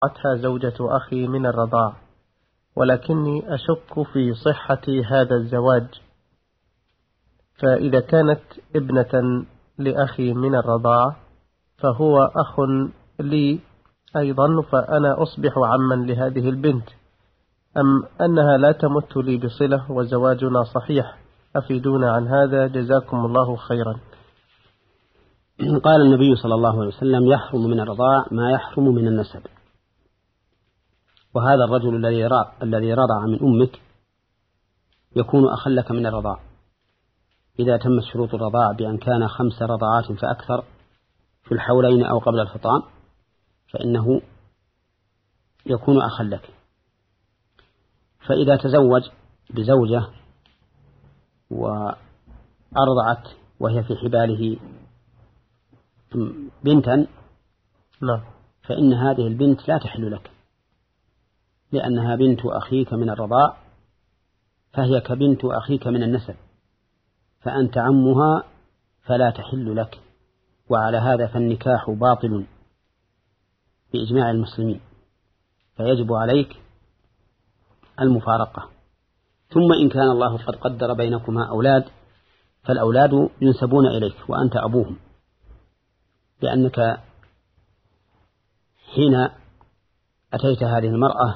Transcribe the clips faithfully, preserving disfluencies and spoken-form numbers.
أتها زوجة أخي من الرضاع، ولكني أشك في صحة هذا الزواج، فإذا كانت ابنة لأخي من الرضاعة فهو أخ لي أيضا، فأنا أصبح عما لهذه البنت، أم أنها لا تمت لي بصلة وزواجنا صحيح؟ أفيدونا عن هذا جزاكم الله خيرا. قال النبي صلى الله عليه وسلم: يحرم من الرضاع ما يحرم من النسب. وهذا الرجل الذي الذي رضع من أمك يكون أخا لك من الرضاع إذا تمت شروط الرضاع بأن كان خمس رضعات فأكثر في الحولين أو قبل الفطام، فإنه يكون أخا لك. فإذا تزوج بزوجة وأرضعت وهي في حباله بنتا، لا. فإن هذه البنت لا تحل لك، لأنها بنت أخيك من الرضاع، فهي كبنت أخيك من النسب، فأنت عمها فلا تحل لك. وعلى هذا فالنكاح باطل بإجماع المسلمين، فيجب عليك المفارقة. ثم إن كان الله قد قدر بينكما أولاد فالأولاد ينسبون إليك وأنت أبوهم، لأنك حين أتيت هذه المرأة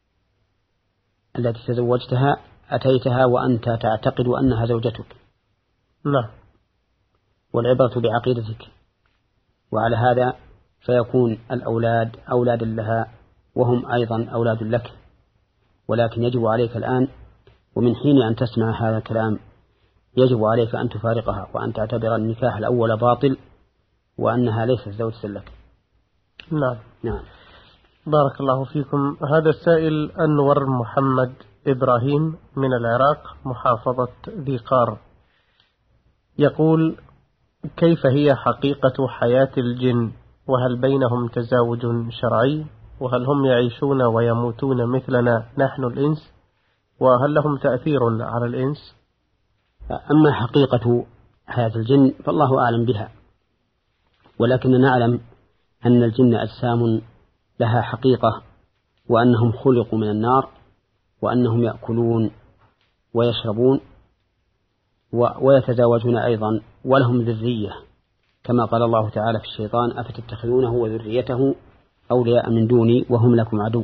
التي تزوجتها أتيتها وأنت تعتقد أنها زوجتك. لا. والعبرة بعقيدتك، وعلى هذا فيكون الأولاد أولاد لها وهم أيضا أولاد لك. ولكن يجب عليك الآن ومن حين أن تسمع هذا الكلام يجب عليك أن تفارقها وأن تعتبر النكاح الأول باطل وأنها ليست زوجة لك. نعم. نعم. بارك الله فيكم. هذا السائل أنور محمد إبراهيم من العراق محافظة ذي قار يقول: كيف هي حقيقة حياة الجن؟ وهل بينهم تزاوج شرعي؟ وهل هم يعيشون ويموتون مثلنا نحن الإنس؟ وهل لهم تأثير على الإنس؟ أما حقيقة حياة الجن فالله أعلم بها، ولكن نعلم أن الجن أجسام لها حقيقة، وأنهم خلقوا من النار، وأنهم يأكلون ويشربون ويتزاوجون أيضا، ولهم ذرية، كما قال الله تعالى في الشيطان: أفتتخذونه وذريته أولياء من دوني وهم لكم عدو.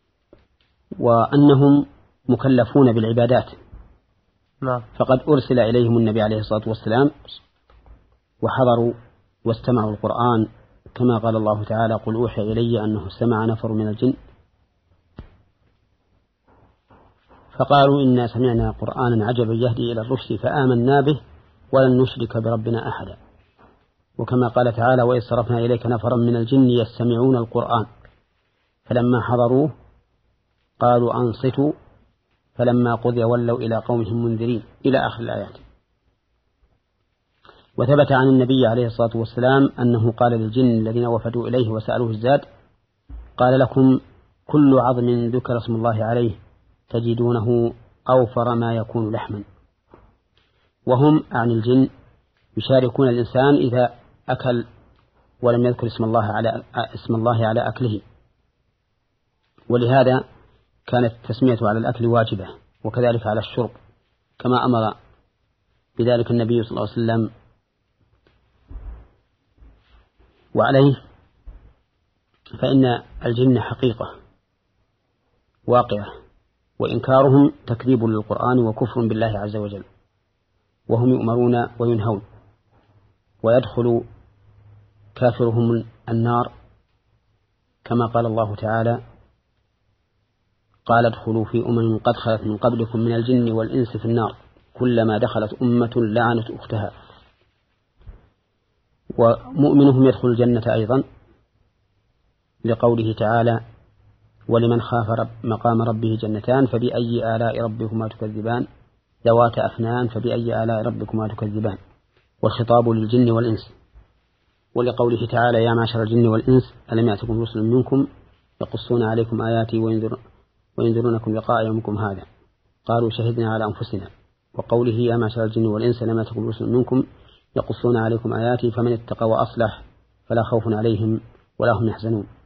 وأنهم مكلفون بالعبادات. نعم. فقد أرسل إليهم النبي عليه الصلاة والسلام وحضروا واستمعوا القرآن، كما قال الله تعالى: قل أوحي إلي أنه استمع نفر من الجن فقالوا إنا سمعنا قرآنا عجبا يهدي إلى الرشد فآمنا به ولن نشرك بربنا أحدا. وكما قال تعالى: وإذ صرفنا إليك نفرا من الجن يستمعون القرآن فلما حضروه قالوا أنصتوا فلما قضي ولوا إلى قومهم منذرين، إلى آخر الآيات. وثبت عن النبي عليه الصلاة والسلام أنه قال للجن الذين وفدوا إليه وسألوه الزاد: قال لكم كل عظم ذكر اسم الله عليه تجدونه أوفر ما يكون لحما. وهم عن الجن يشاركون الإنسان إذا أكل ولم يذكر اسم الله على اسم الله على أكله، ولهذا كانت التسمية على الأكل واجبة، وكذلك على الشرب، كما أمر بذلك النبي صلى الله عليه وسلم. وعليه فإن الجن حقيقة واقعة، وإنكارهم تكذيب للقرآن وكفر بالله عز وجل، وهم يؤمرون وينهون، ويدخل كافرهم النار كما قال الله تعالى: قال ادخلوا في أمم قد خلت من قبلكم من الجن والإنس في النار كلما دخلت أمة لعنت أختها. ومؤمنهم يدخل الجنة أيضا لقوله تعالى: ولمن خاف رب مقام ربه جنتان فبأي آلاء ربكما تكذبان ذوات أفنان فبأي آلاء ربكما تكذبان. والخطاب للجن والإنس. ولقوله تعالى: يا معشر الجن والإنس ألم يأتكم رسل منكم يقصون عليكم آياتي وينذر وينذرونكم لقاء يومكم هذا قالوا شهدنا على أنفسنا. وقوله: يا معشر الجن والإنس ألم يأتكم رسل منكم يقصون عليكم آياتي فمن اتقى وأصلح فلا خوف عليهم ولا هم يحزنون.